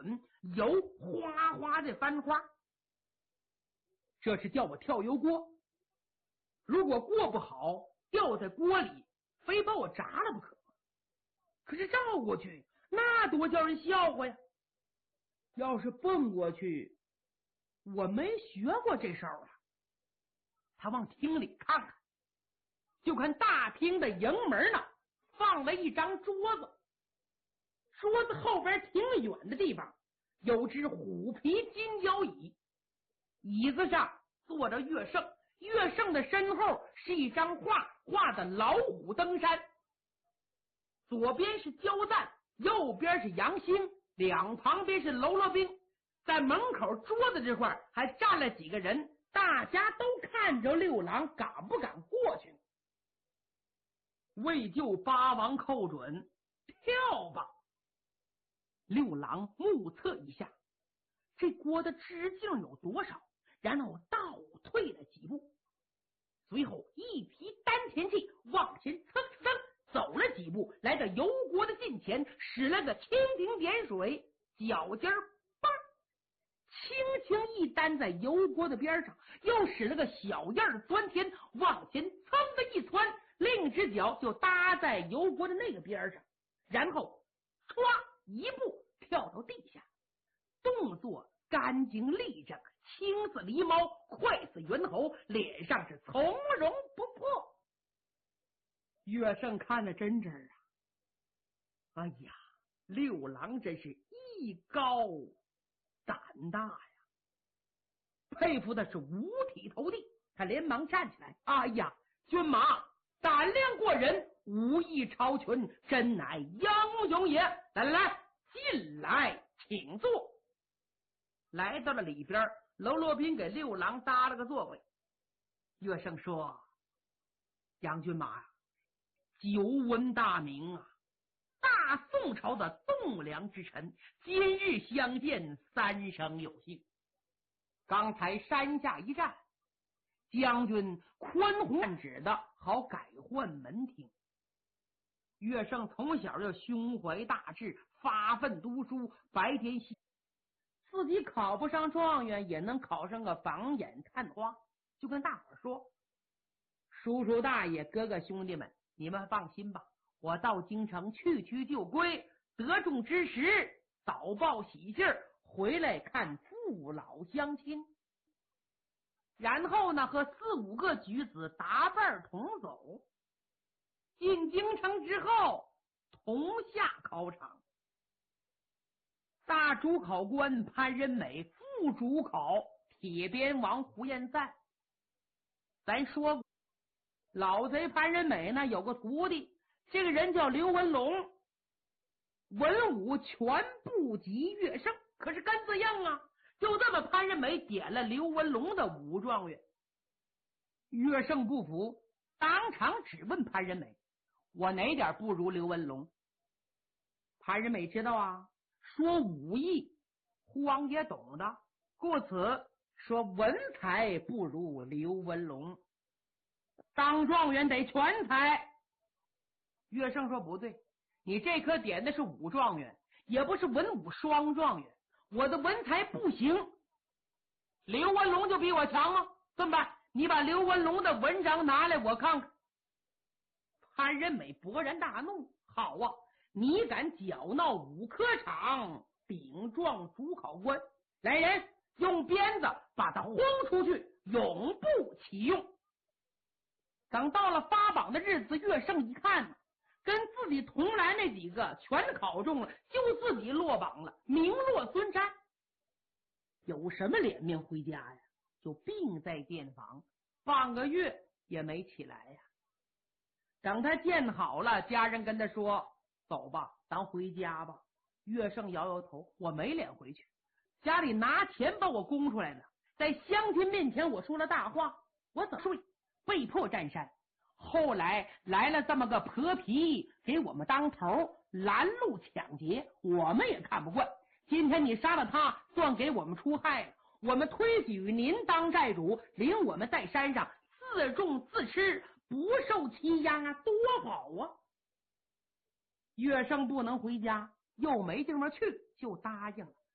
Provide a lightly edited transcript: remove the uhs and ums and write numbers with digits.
准，油哗哗的翻花。这是叫我跳油锅，如果过不好，掉在锅里，非把我炸了不可。可是照过去，那多叫人笑话呀！要是蹦过去，我没学过这手啊。他往厅里看看，就看大厅的迎门呢，放了一张桌子，桌子后边挺远的地方有只虎皮金交椅，椅子上坐着乐圣，乐圣的身后是一张画的老虎登山，左边是焦赞，右边是杨兴，两旁边是喽啰兵，在门口桌子这块还站了几个人，大家都看着六郎敢不敢过去。为救八王寇准，跳吧！六郎目测一下这锅的直径有多少，然后倒退了几步，随后一提丹田气往前蹭蹭走了几步，来到油锅的近前，使了个蜻蜓点水，脚尖棒轻轻一担在油锅的边上，又使了个小样钻天，往前噌的一窜，另一只脚就搭在油锅的那个边上，然后唰一步跳到地下，动作干净利整，轻似狸猫，快似猿猴，脸上是从容不迫。乐圣看得真真啊！哎呀，六郎真是艺高胆大呀，佩服的是五体投地。他连忙站起来，哎呀，军马胆量过人，武艺超群，真乃英雄也！来，进来请坐。来到了里边，喽啰兵给六郎搭了个座位。乐圣说：杨军马久闻大名啊，大宋朝的栋梁之臣，今日相见，三生有幸。刚才山下一战，将军宽宏万旨的，好改换门庭。乐圣从小就胸怀大志，发奋读书，白天自己考不上状元，也能考上个榜眼探花。就跟大伙说：叔叔大爷哥哥兄弟们，你们放心吧，我到京城去就归，得中之时早报喜信，回来看父老乡亲。然后呢，和4、5个举子搭伴同走，进京城之后同下考场。大主考官潘仁美，副主考铁鞭王胡彦赞。咱说过，老贼潘仁美呢有个徒弟，这个人叫刘文龙，文武全不及乐圣，可是跟字样啊，就这么潘仁美点了刘文龙的武状元。乐圣不服，当场质问潘仁美：我哪点不如刘文龙？潘仁美知道啊，说武艺胡王爷懂的，故此说文才不如刘文龙，当状元得全才。乐圣说不对，你这科点的是武状元，也不是文武双状元，我的文才不行，刘文龙就比我强啊。这么办，你把刘文龙的文章拿来我看看。潘仁美勃然大怒，好啊，你敢搅闹武科场，禀状主考官，来人，用鞭子把他轰出去，永不启用。等到了发榜的日子，乐圣一看，跟自己同来那几个全考中了，就自己落榜了，名落孙山。有什么脸面回家呀？就病在殿房，半个月也没起来呀。等他见好了，家人跟他说：走吧，咱回家吧。乐圣摇摇头，我没脸回去，家里拿钱把我供出来的，在乡亲面前我说了大话，我怎么睡？被迫占山。后来来了这么个泼皮给我们当头，拦路抢劫，我们也看不惯。今天你杀了他，算给我们出害了。我们推举您当寨主，领我们在山上自种自吃，不受欺压，多好啊！乐圣不能回家，又没地方去，就答应了。